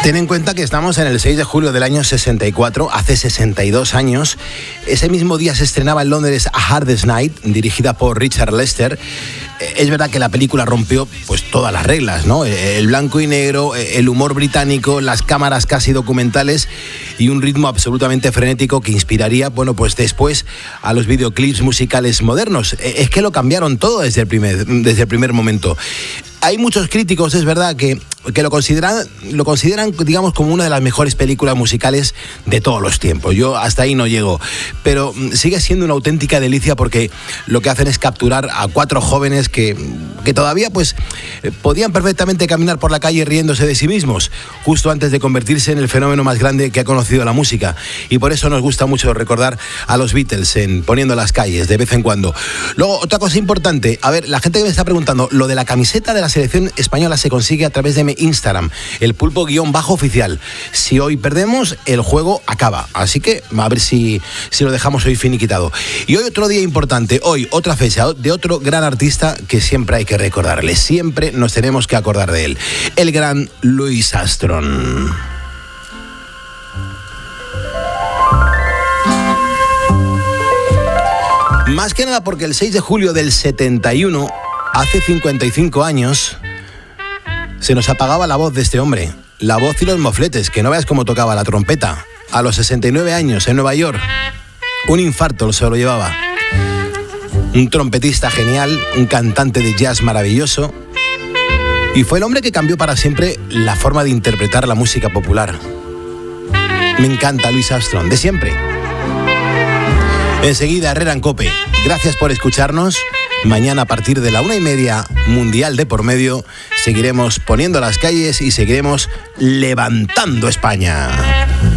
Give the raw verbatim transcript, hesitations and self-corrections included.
Ten en cuenta que estamos en el seis de julio del año sesenta y cuatro, hace sesenta y dos años. Ese mismo día se estrenaba en Londres A Hardest Night, dirigida por Richard Lester. Es verdad que la película rompió pues todas las reglas, ¿no? El blanco y negro, el humor británico, las cámaras casi documentales y un ritmo absolutamente frenético que inspiraría, bueno, pues después a los videoclips musicales modernos. Es que lo cambiaron todo desde el primer, desde el primer momento. Hay muchos críticos, es verdad, que, que lo consideran, lo consideran, digamos, como una de las mejores películas musicales de todos los tiempos. Yo hasta ahí no llego, pero sigue siendo una auténtica delicia porque lo que hacen es capturar a cuatro jóvenes que, que todavía, pues, podían perfectamente caminar por la calle riéndose de sí mismos, justo antes de convertirse en el fenómeno más grande que ha conocido la música. Y por eso nos gusta mucho recordar a los Beatles en Poniendo las calles de vez en cuando. Luego, otra cosa importante, a ver, la gente que me está preguntando, lo de la camiseta de la selección española se consigue a través de mi Instagram, el pulpo guión bajo oficial. Si hoy perdemos, el juego acaba. Así que a ver si, si lo dejamos hoy finiquitado. Y hoy otro día importante, hoy otra fecha de otro gran artista que siempre hay que recordarle, siempre nos tenemos que acordar de él, el gran Louis Armstrong. Más que nada porque el seis de julio del setenta y uno, hace cincuenta y cinco años, se nos apagaba la voz de este hombre, la voz y los mofletes, que no veas cómo tocaba la trompeta. A los sesenta y nueve años, en Nueva York, un infarto se lo llevaba. Un trompetista genial, un cantante de jazz maravilloso, y fue el hombre que cambió para siempre la forma de interpretar la música popular. Me encanta Louis Armstrong, de siempre. Enseguida, Herrera en Cope. Gracias por escucharnos. Mañana a partir de la una y media, Mundial de por medio, seguiremos poniendo las calles y seguiremos levantando España.